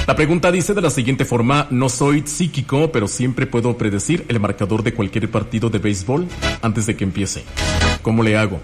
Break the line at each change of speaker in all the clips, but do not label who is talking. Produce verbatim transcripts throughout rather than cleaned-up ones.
La pregunta dice de la siguiente forma: no soy psíquico, pero siempre puedo predecir el marcador de cualquier partido de béisbol antes de que empiece. ¿Cómo le hago?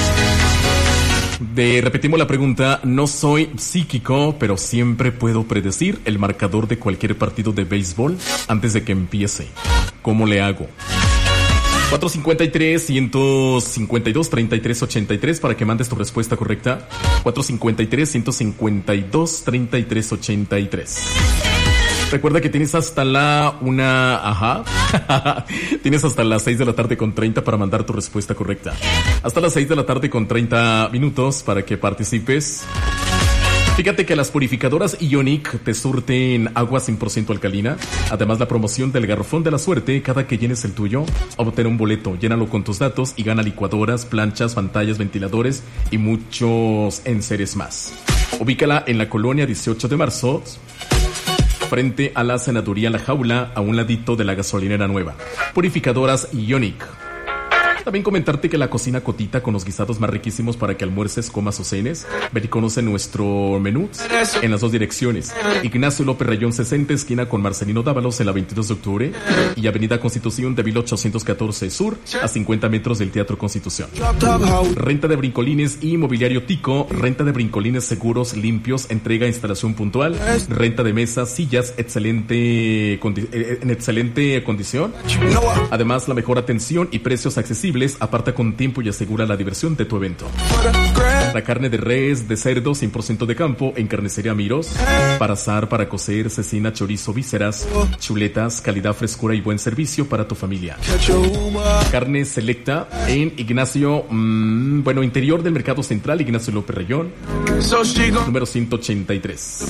De, repetimos la pregunta: no soy psíquico, pero siempre puedo predecir el marcador de cualquier partido de béisbol antes de que empiece. ¿Cómo le hago? cuatro cinco tres, uno cinco dos, tres tres ocho tres para que mandes tu respuesta correcta. cuatro cinco tres, uno cinco dos, tres tres ocho tres. Recuerda que tienes hasta la una... Ajá. Tienes hasta las seis de la tarde con treinta para mandar tu respuesta correcta. Hasta las seis de la tarde con treinta minutos para que participes. Fíjate que las purificadoras Ionic te surten agua cien por ciento alcalina. Además, la promoción del garrafón de la suerte: cada que llenes el tuyo, obtén un boleto, llénalo con tus datos y gana licuadoras, planchas, pantallas, ventiladores y muchos enseres más. Ubícala en la colonia dieciocho de marzo, frente a la senaduría La Jaula, a un ladito de la gasolinera nueva. Purificadoras Ionic. También comentarte que la cocina Cotita, con los guisados más riquísimos para que almuerces, comas o cenes. Ven y conoce nuestro menú en las dos direcciones: Ignacio López Rayón sesenta, esquina con Marcelino Dávalos, en la veintidós de octubre, y Avenida Constitución de mil ochocientos catorce Sur, a cincuenta metros del Teatro Constitución. Renta de brincolines y mobiliario Tico. Renta de brincolines seguros, limpios, entrega e instalación puntual. Renta de mesas, sillas, excelente condi- en excelente condición. Además, la mejor atención y precios accesibles. Aparta con tiempo y asegura la diversión de tu evento. La carne de res, de cerdo, cien por ciento de campo, en Carnicería Miros. Para asar, para cocer, cecina, chorizo, vísceras, chuletas, calidad, frescura y buen servicio para tu familia. Carne selecta en Ignacio, mmm, bueno, interior del Mercado Central, Ignacio López Rayón, número ciento ochenta y tres.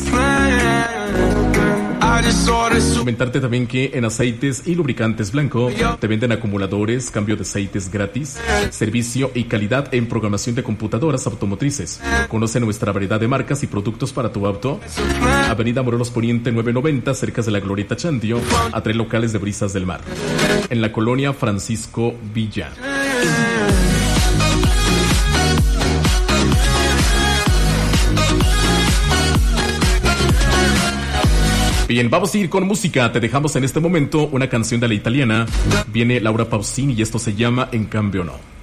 Comentarte también que en Aceites y Lubricantes Blanco te venden acumuladores, cambio de aceites gratis, servicio y calidad en programación de computadoras automotrices. Conoce nuestra variedad de marcas y productos para tu auto. Avenida Morelos Poniente nueve noventa, cerca de la Glorieta Chandio, a tres locales de Brisas del Mar. En la colonia Francisco Villa. Bien, vamos a ir con música. Te dejamos en este momento una canción de la italiana. Viene Laura Pausini y esto se llama En Cambio No.